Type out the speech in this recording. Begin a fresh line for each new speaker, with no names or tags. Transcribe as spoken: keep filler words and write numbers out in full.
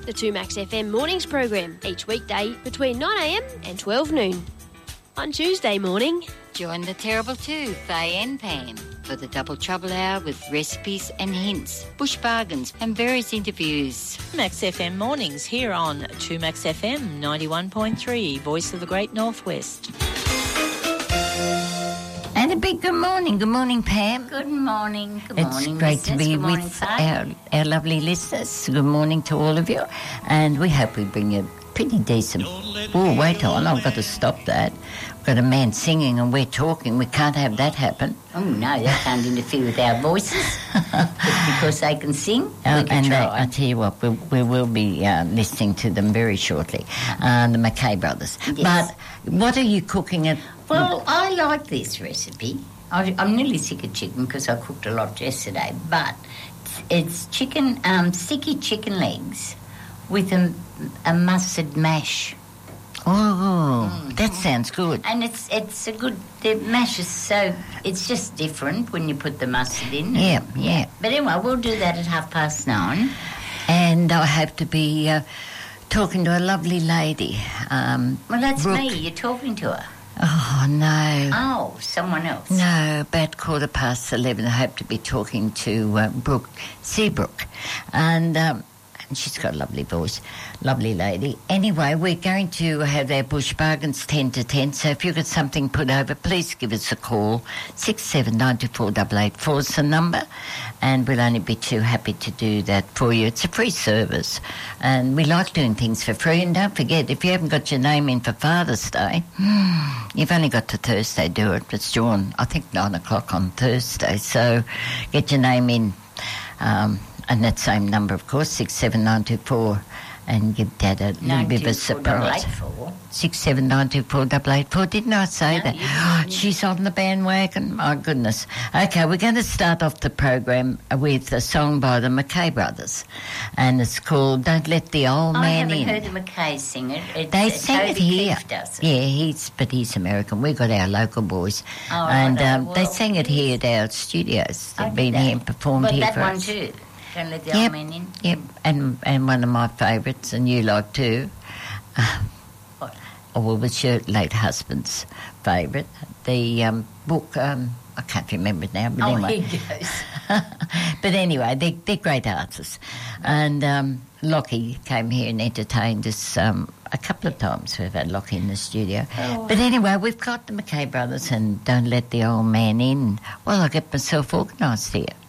the two Max F M Mornings program, each weekday between nine a m and twelve noon. On Tuesday morning,
join the Terrible Two, Faye and Pam, for the Double Trouble Hour with recipes and hints, bush bargains and various interviews.
Max F M Mornings here on two Max F M ninety-one point three, Voice of the Great Northwest.
And a big good morning. Good morning, Pam.
Good morning. Good
it's
morning,
great
listeners.
to be
Good morning,
with
Faye.
our, our lovely listeners. Good morning to all of you. And we hope we bring you pretty decent... Oh, wait on. I've got to stop that. We've got a man singing and we're talking. We can't have that happen.
Oh, no, that can't interfere with our voices. Just because they can sing,
Uh,
we can
and
try.
I, I tell you what, we, we will be uh, listening to them very shortly, uh, the McKay brothers.
Yes.
But what are you cooking at...
Well, I like this recipe. I, I'm nearly sick of chicken because I cooked a lot yesterday, but it's, it's chicken, um, sticky chicken legs with a, a mustard mash.
Oh,
Mm.
that sounds good.
And it's it's a good, the mash is so, it's just different when you put the mustard in.
Yeah, yeah.
But anyway, we'll do that at half past nine.
And I hope to be uh, talking to a lovely lady. Um,
Well, that's
Brooke.
me. You're talking to her.
Oh, no.
Oh, someone else.
No, about quarter past eleven, I hope to be talking to uh, Brooke Seabrook. And, um, and she's got a lovely voice, lovely lady. Anyway, we're going to have our bush bargains ten to ten, so if you've got something put over, please give us a call. six seven nine two four eight eight four is the number, and we'll only be too happy to do that for you. It's a free service, and we like doing things for free. And don't forget, if you haven't got your name in for Father's Day, you've only got to Thursday do it. It's drawn, I think, nine o'clock on Thursday, so get your name in. Um, and that same number, of course, six seven nine two four, and give Dad a little bit of a surprise. six seven nine two four eight eight four, didn't I say
No,
that?
you didn't.
She's on the bandwagon, my goodness. Okay, we're going to start off the program with a song by the McKay brothers, and it's called Don't Let the Old
I
Man
haven't
In.
heard the McKay sing it. It's,
They
uh,
sing it
Toby
here.
Keith does it.
Yeah, he's but he's American. We got our local boys,
Oh,
and
righto.
um, they
Well,
sang it here at our studios.
I
They've
did
been
that.
here and performed
But
here
that
for
one
us.
too. Don't let the
Yep,
old man in.
yep, and and one of my favourites, and you like too. Uh,
What?
oh, well, it's your late husband's favourite, the um, book. Um, I can't remember it now, but
Oh,
anyway.
here goes.
But anyway, they, they're great artists. And um, Lockie came here and entertained us um, a couple of times. We've had Lockie in the studio.
Oh.
But anyway, we've got the McKay brothers and Don't Let the Old Man In. Well, I get myself organised here.